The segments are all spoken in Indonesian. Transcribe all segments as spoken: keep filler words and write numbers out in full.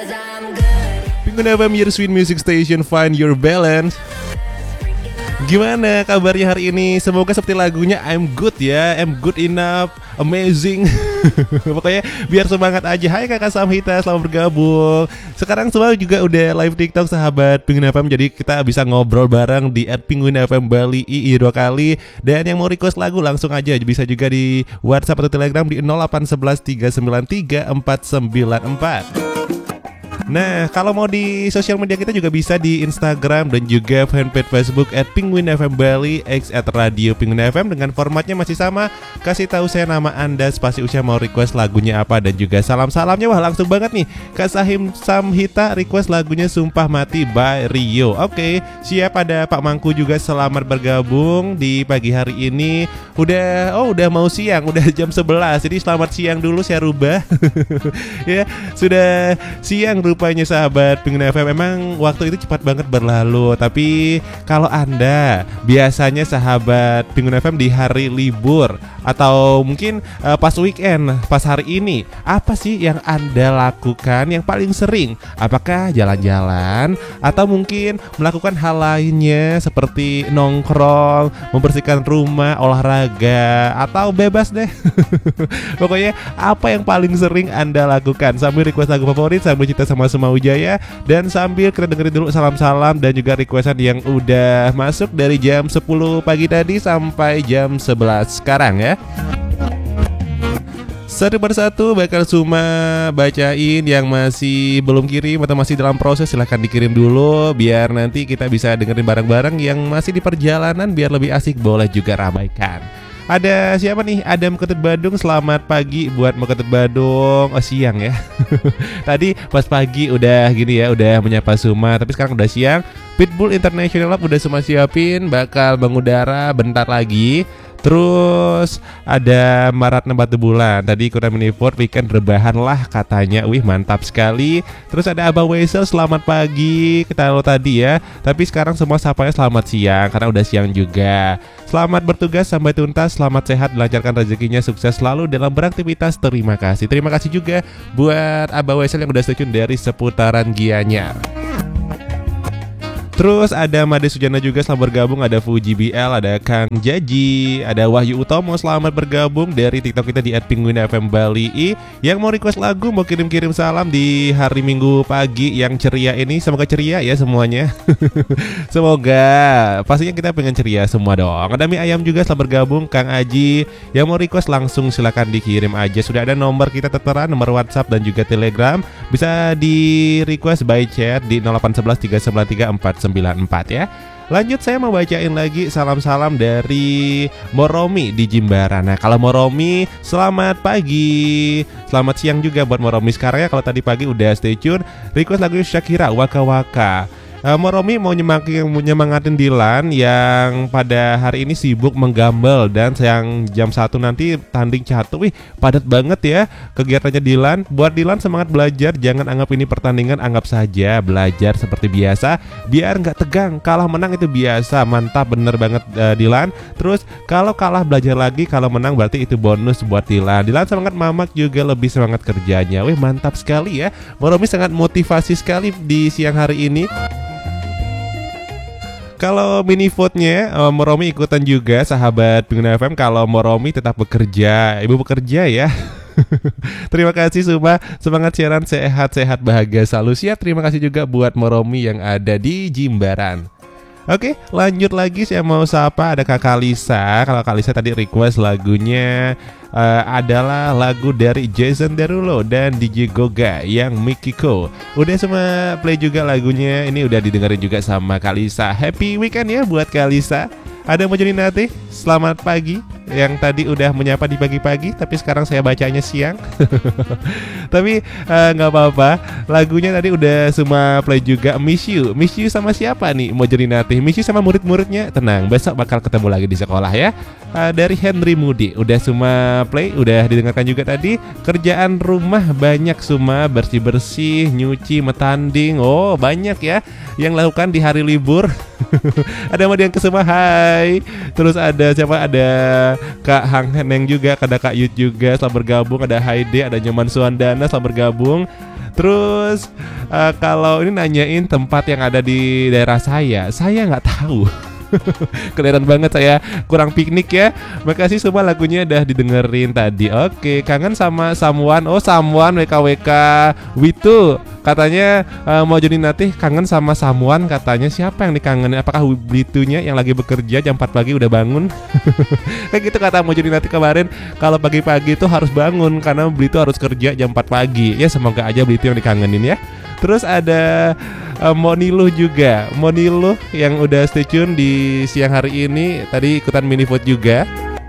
Pengguna F M, your sweet music station, find your balance. Gimana kabarnya hari ini? Semoga seperti lagunya I'm good ya, I'm good enough, amazing. Pokoknya biar semangat aja. Hai Kakak Samhita, selamat bergabung. Sekarang semua juga udah live TikTok sahabat Pengguna F M, jadi kita bisa ngobrol bareng di at Pengguna F M Bali I I dua kali. Dan yang mau request lagu langsung aja bisa juga di WhatsApp atau Telegram di nol delapan satu satu tiga sembilan tiga empat sembilan empat. Nah, kalau mau di sosial media kita juga bisa di Instagram dan juga fanpage Facebook at Penguin F M Bali, X at Radio Penguin F M. Dengan formatnya masih sama, kasih tahu saya nama Anda, spasi usia, mau request lagunya apa, dan juga salam-salamnya. Wah, langsung banget nih. Kak Sahim Samhita request lagunya Sumpah Mati by Rio. Oke, siap. Ada Pak Mangku juga, selamat bergabung di pagi hari ini. Udah, oh udah mau siang, udah jam sebelas. Jadi selamat siang dulu, saya rubah. Ya, sudah siang rupanya sahabat Pengguna F M. Memang waktu itu cepat banget berlalu. Tapi kalau Anda biasanya sahabat Pengguna F M di hari libur atau mungkin uh, pas weekend, pas hari ini, apa sih yang Anda lakukan yang paling sering? Apakah jalan-jalan atau mungkin melakukan hal lainnya seperti nongkrong, membersihkan rumah, olahraga, atau bebas deh. Pokoknya apa yang paling sering Anda lakukan? Sambil request lagu favorit, sambil cerita sama Semau Jaya, dan sambil kita dengerin dulu salam-salam dan juga requestan yang udah masuk dari jam sepuluh pagi tadi sampai jam sebelas sekarang ya. Satu persatu bakal cuma bacain yang masih belum kirim atau masih dalam proses. Silahkan dikirim dulu biar nanti kita bisa dengerin bareng-bareng. Yang masih di perjalanan biar lebih asik, boleh juga ramaikan. Ada siapa nih? Adam Ketut Badung, selamat pagi buat Ketut Badung. Oh siang ya. Tadi pas pagi udah gini ya, udah menyapa Suma. Tapi sekarang udah siang. Pitbull International Lab udah Suma siapin, bakal mengudara bentar lagi. Terus ada Maratna Batu Bulan, tadi ikutan mini vote weekend rebahan lah katanya. Wih mantap sekali. Terus ada Abang Wesel, selamat pagi. Kita lo tadi ya, tapi sekarang semua sapanya selamat siang karena udah siang juga. Selamat bertugas sampai tuntas, selamat sehat, dilancarkan rezekinya, sukses selalu dalam beraktivitas. Terima kasih. Terima kasih juga buat Abang Wesel yang udah stay tune dari seputaran Gianyar. Terus ada Made Sujana juga, selamat bergabung. Ada Fuji B L, ada Kang Jaji, ada Wahyu Utomo, selamat bergabung dari TikTok kita di at Penguin F M Bali I. Yang mau request lagu, mau kirim-kirim salam di hari Minggu pagi yang ceria ini. Semoga ceria ya semuanya. Semoga, pastinya kita pengen ceria semua dong. Ada mie ayam juga, selamat bergabung. Kang Aji, yang mau request langsung silakan dikirim aja. Sudah ada nomor kita tertera, nomor WhatsApp dan juga Telegram. Bisa di request by chat di nol delapan satu satu tiga sembilan tiga empat sembilan empat ya. Lanjut, saya mau bacain lagi salam-salam dari Moromi di Jimbaran. Nah, kalau Moromi, selamat pagi. Selamat siang juga buat Moromi sekarang ya. Kalau tadi pagi udah stay tune, request lagu Shakira, Waka Waka. Uh, Moromi mau nyemangatin, nyemangatin Dilan yang pada hari ini sibuk menggambel, dan yang jam satu nanti tanding catur. Wih, padat banget ya kegiatannya Dilan. Buat Dilan, semangat belajar, jangan anggap ini pertandingan, anggap saja belajar seperti biasa, biar nggak tegang. Kalah menang itu biasa, mantap bener banget uh, Dilan. Terus kalau kalah belajar lagi, kalau menang berarti itu bonus buat Dilan. Dilan semangat, Mamak juga lebih semangat kerjanya. Wih, mantap sekali ya. Moromi sangat motivasi sekali di siang hari ini. Kalau mini vote-nya, uh, Moromi ikutan juga sahabat Pengguna F M. Kalau Moromi tetap bekerja, ibu bekerja ya. Terima kasih Suma, semangat siaran, sehat-sehat, bahagia selalu. Siap, terima kasih juga buat Moromi yang ada di Jimbaran. Oke, lanjut lagi, saya mau sapa ada Kak Kalisa. Kalau Kalisa tadi request lagunya uh, adalah lagu dari Jason Derulo dan D J Goga yang Mikiko. Udah semua play juga lagunya, ini udah didengerin juga sama Kalisa. Happy weekend ya buat Kalisa. Ada Mojoni Nate, selamat pagi. Yang tadi udah menyapa di pagi-pagi, tapi sekarang saya bacanya siang. Tapi nggak uh, apa-apa. Lagunya tadi udah semua play juga. Miss you, miss you sama siapa nih Mojoni Nate? Miss you sama murid-muridnya. Tenang, besok bakal ketemu lagi di sekolah ya. uh, Dari Henry Moody, udah semua play, udah didengarkan juga tadi. Kerjaan rumah banyak semua, bersih-bersih, nyuci, metanding. Oh banyak ya yang lakukan di hari libur. Ada Madian Kesuma, hai. Terus ada siapa? Ada Kak Hang Heneng juga, ada Kak Yud juga, selamat bergabung. Ada Haide, ada Nyoman Suandana, selamat bergabung. Terus uh, kalau ini nanyain tempat yang ada di daerah saya, saya nggak tahu. Kelihatan banget saya kurang piknik ya. Makasih semua lagunya udah didengerin tadi. Oke, kangen sama Someone. Oh, Someone W K W K Witu katanya uh, mau jadi nanti kangen sama Someone katanya. Siapa yang dikangenin? Apakah Witunya yang lagi bekerja jam empat pagi udah bangun? Kayak gitu kata mau jadi nanti kemarin. Kalau pagi-pagi itu harus bangun karena Blitu harus kerja jam empat pagi. Ya semoga aja Blitu yang dikangenin ya. Terus ada uh, Moniluh juga, Moniluh yang udah stay tune di siang hari ini. Tadi ikutan mini vote juga.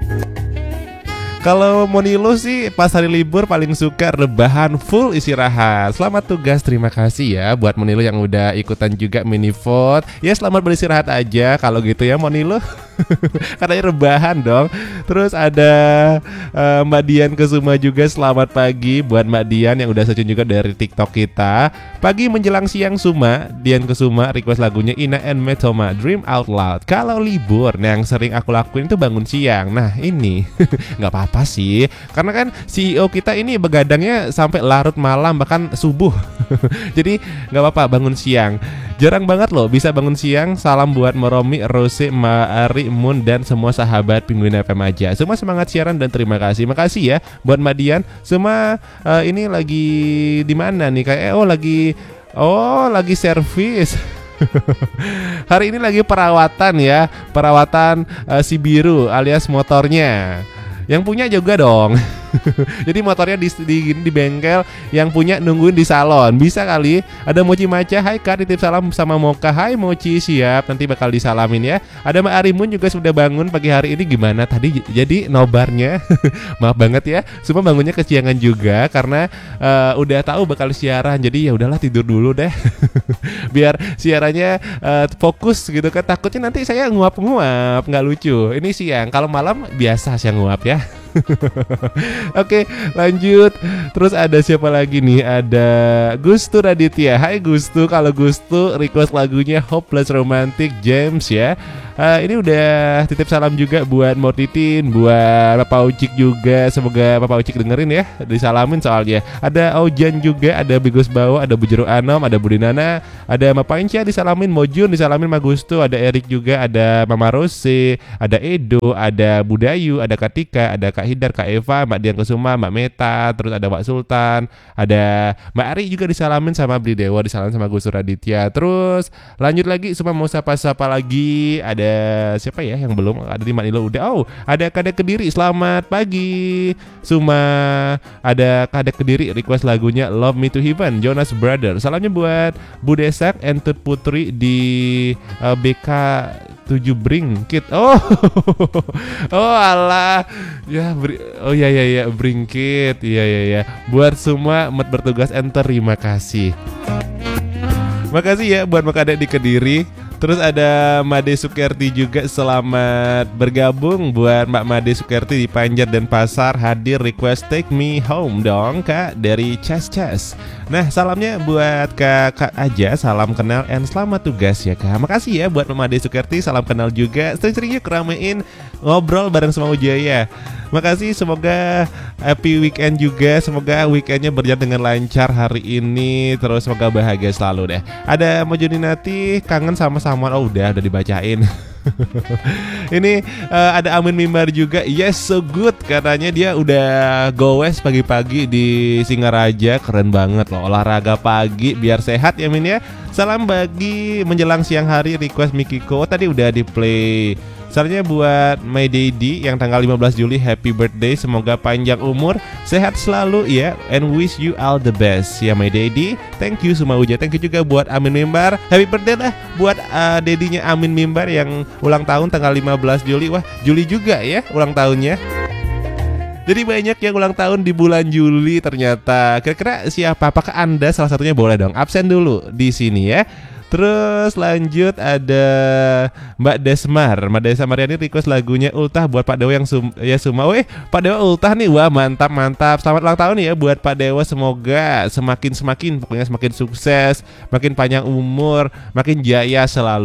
Kalau Moniluh sih pas hari libur paling suka rebahan full istirahat. Selamat tugas, terima kasih ya buat Moniluh yang udah ikutan juga mini vote. Ya selamat beristirahat aja kalau gitu ya Moniluh. Katanya rebahan dong. Terus ada uh, Mbak Dian Kesuma juga, selamat pagi buat Mbak Dian yang udah searching juga dari TikTok kita. Pagi menjelang siang Suma, Dian Kesuma request lagunya Ina and Metoma, Dream Out Loud. Kalau libur, nah yang sering aku lakuin itu bangun siang. Nah ini nggak apa-apa sih, karena kan C E O kita ini begadangnya sampai larut malam bahkan subuh. Jadi nggak apa-apa bangun siang. Jarang banget loh bisa bangun siang. Salam buat Moromi, Rose, Maari, Moon dan semua sahabat Pinguin F M aja. Semua semangat siaran dan terima kasih. Makasih ya buat Mbak Dian. Semua uh, ini lagi di mana nih? Kayak oh lagi oh lagi servis. Hari ini lagi perawatan ya, perawatan uh, si biru alias motornya. Yang punya juga dong. Jadi motornya di, di, di bengkel, yang punya nungguin di salon. Bisa kali. Ada Mochi Maca, hai Kak, titip salam sama Moka. Hai Mochi, siap, nanti bakal disalamin ya. Ada Mbak Arimun juga sudah bangun pagi hari ini. Gimana tadi jadi nobarnya? Maaf banget ya, semua bangunnya kesiangan juga karena uh, udah tahu bakal siaran. Jadi ya udahlah tidur dulu deh. Biar siarannya uh, fokus gitu kan. Takutnya nanti saya nguap-nguap, nggak lucu. Ini siang, kalau malam biasa saya nguap ya. Oke, lanjut. Terus ada siapa lagi nih? Ada Gustu Raditya. Hai Gustu, kalau Gustu request lagunya Hopeless Romantic James ya. Uh, ini udah titip salam juga buat Mortitin, buat Papa Ucik juga. Semoga Papa Ucik dengerin ya, disalamin soalnya. Ada Ojan juga, ada Bigus Bawa, ada Bujero Anom, ada Budinana, ada Mapainca disalamin, Mojun disalamin, Magustu, ada Erik juga, ada Mama Rose, ada Edo, ada Budayu, ada Katika, ada Kak Hidar, Kak Eva, Mbak Dian Kesuma, Mbak Meta, terus ada Mbak Sultan, ada Mbak Ari juga disalamin sama Bli Dewa, disalamin sama Gustu Raditya. Terus lanjut lagi, semua mau sapa-sapa lagi. Ada siapa ya yang belum? Ada di Manilo udah. Oh, ada Kadek Kediri. Selamat pagi. Suma, ada Kadek Kediri request lagunya Love Me to Heaven, Jonas Brother. Salamnya buat Bu Desak, Entut Putri di uh, B K tujuh Bringkit. Oh. Oh alah. Ya, beri, oh ya ya ya Bringkit. Iya ya ya. Buat semua met bertugas enter, terima kasih. Makasih ya buat Makadek di Kediri. Terus ada Made Sukerti juga, selamat bergabung buat Mbak Made Sukerti di Panjar dan Pasar, hadir request Take Me Home dong Kak dari Chas Chas. Nah salamnya buat Kak, Kak aja, salam kenal and selamat tugas ya Kak. Makasih ya buat Mbak Made Sukerti, salam kenal juga. Sering-sering yuk ramein ngobrol bareng sama Ujaya. Makasih, semoga happy weekend juga. Semoga weekendnya berjalan dengan lancar hari ini. Terus semoga bahagia selalu deh. Ada Mojodinati, kangen sama Samuel. Oh udah, udah dibacain. Ini uh, ada Amin Mimbar juga. Yes, so good. Katanya dia udah goes pagi-pagi di Singaraja. Keren banget loh, olahraga pagi biar sehat ya Min ya. Salam bagi menjelang siang hari, request Mikiko. Oh, tadi udah di play. Salamnya buat My Daddy yang tanggal lima belas Juli, happy birthday. Semoga panjang umur, sehat selalu ya, and wish you all the best ya My Daddy. Thank you Suma Uja. Thank you juga buat Amin Mimbar. Happy birthday lah buat uh, dedinya Amin Mimbar yang ulang tahun tanggal lima belas Juli. Wah, Juli juga ya ulang tahunnya. Jadi banyak yang ulang tahun di bulan Juli ternyata. Kira-kira siapa? Apakah Anda salah satunya? Boleh dong absen dulu di sini ya. Terus lanjut ada Mbak Desmar, Mbak Desmar ini request lagunya Ultah buat Pak Dewa yang sum, ya Suma. Weh, Pak Dewa Ultah nih, wah mantap mantap. Selamat ulang tahun ya buat Pak Dewa, semoga semakin semakin pokoknya semakin sukses, makin panjang umur, makin jaya selalu.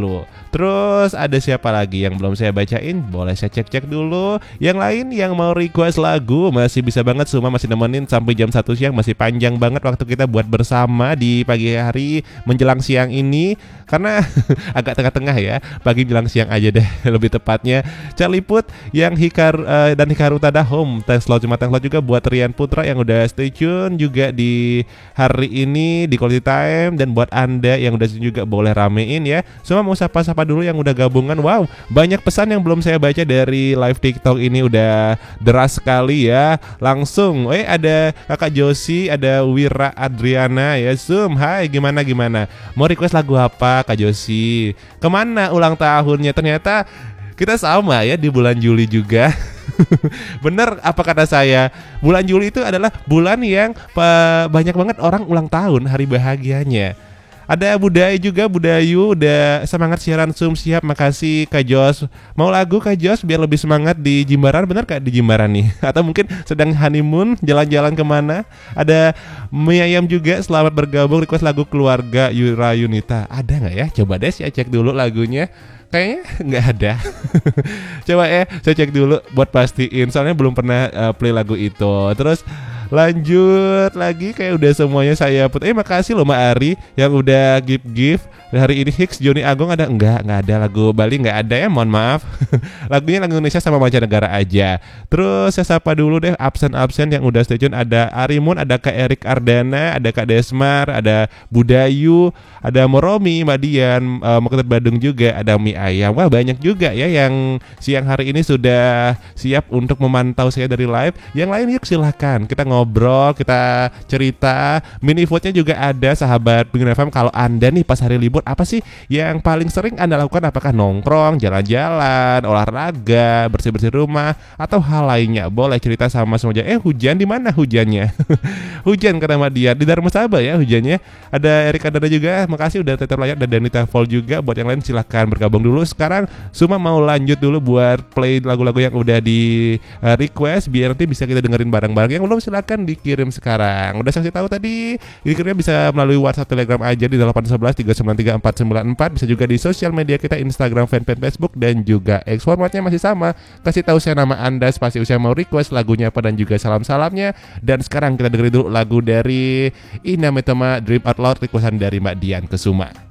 Terus ada siapa lagi yang belum saya bacain? Boleh saya cek-cek dulu. Yang lain yang mau request lagu masih bisa banget, semua masih nemenin sampai jam satu siang. Masih panjang banget waktu kita buat bersama di pagi hari menjelang siang ini. Karena agak tengah-tengah ya, pagi menjelang siang aja deh lebih tepatnya. Charlie Put yang Hikar uh, dan Hikaru Tada Home. Thanks lot, cuma thanks lot juga buat Rian Putra yang udah stay tune juga di hari ini di Quality Time. Dan buat Anda yang udah juga boleh ramein ya. Semua mau sapa-sapa dulu yang udah gabungan. Wow, banyak pesan yang belum saya baca dari live TikTok ini, udah deras sekali ya. Langsung, eh ada Kakak Josi, ada Wira Adriana ya. Zoom, hai gimana gimana? Mau request lagu apa Kak Josi? Kemana ulang tahunnya? Ternyata kita sama ya di bulan Juli juga. Bener apa kata saya, bulan Juli itu adalah bulan yang banyak banget orang ulang tahun, hari bahagianya. Ada Budaya juga, Budayu udah semangat siaran Zoom, siap, makasih Kak Jos. Mau lagu Kak Jos biar lebih semangat di Jimbaran, bener Kak di Jimbaran nih? Atau mungkin sedang honeymoon, jalan-jalan kemana? Ada Mie Ayam juga, selamat bergabung, request lagu Keluarga Yura Yunita. Ada nggak ya? Coba deh saya cek dulu lagunya. Kayaknya nggak ada. Coba ya, saya cek dulu buat pastiin. Soalnya belum pernah uh, play lagu itu. Terus lanjut lagi, kayak udah semuanya saya put. Eh makasih loh Mbak Ari yang udah give give. Hari ini Hicks Joni Agung ada enggak? Enggak ada. Lagu Bali enggak ada ya, mohon maaf. Lagunya lagu Indonesia sama mancanegara aja. Terus saya sapa dulu deh absen-absen yang udah stay tune. Ada Arimun, ada Kak Erik Ardana, ada Kak Desmar, ada Budayu, ada Moromi, Madian, uh, Moketet Badung juga, ada Mie Ayam. Wah banyak juga ya yang siang hari ini sudah siap untuk memantau saya dari live. Yang lain yuk silahkan, kita ngobrol, kita cerita. Mini vote-nya juga ada sahabat Pengen F M. Kalau Anda nih pas hari libur, apa sih yang paling sering Anda lakukan? Apakah nongkrong, jalan-jalan, olahraga, bersih-bersih rumah, atau hal lainnya? Boleh cerita sama semuanya. Eh hujan di mana hujannya? Hujan kata Madian di Dharma Saba ya hujannya. Ada Erika Dada juga, makasih udah tetap layak. Dan Danita Vol juga. Buat yang lain silahkan bergabung dulu. Sekarang Suma mau lanjut dulu buat play lagu-lagu yang udah di uh, request, biar nanti bisa kita dengerin bareng-bareng. Yang belum silahkan dikirim sekarang. Udah saya tahu tadi, dikirimnya bisa melalui WhatsApp, Telegram aja di delapan satu satu tiga sembilan tiga empat sembilan empat. Bisa juga di sosial media kita, Instagram, fanpage Facebook, dan juga X. Formatnya masih sama, kasih tahu saya nama Anda, spasi usia, mau request lagunya apa, dan juga salam-salamnya. Dan sekarang kita dengerin dulu lagu dari Ina Metoma, Dream Out Loud, requestan dari Mbak Dian Kesuma.